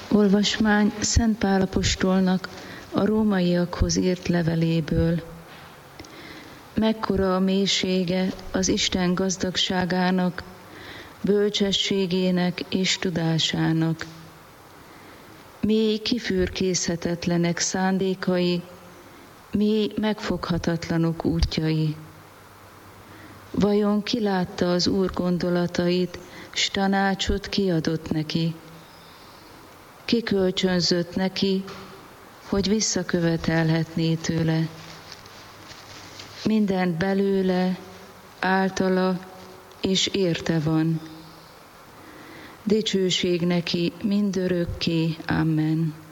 Olvasmány Szent Pál apostolnak a rómaiakhoz írt leveléből. Mekkora a mélysége az Isten gazdagságának, bölcsességének és tudásának. Mély kifürkészhetetlenek szándékai, mély megfoghatatlanok útjai. Vajon ki látta az Úr gondolatait, s tanácsot kiadott neki? Ki kölcsönzött neki, hogy visszakövetelhetné tőle? Mindent belőle, általa és érte van. Dicsőség neki mindörökké. Amen.